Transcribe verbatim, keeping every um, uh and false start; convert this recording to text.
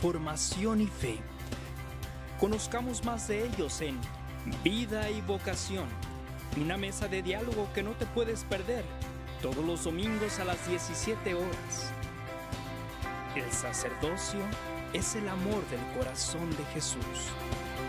formación y fe. Conozcamos más de ellos en Vida y Vocación, una mesa de diálogo que no te puedes perder todos los domingos a las diecisiete horas. El sacerdocio es el amor del corazón de Jesús.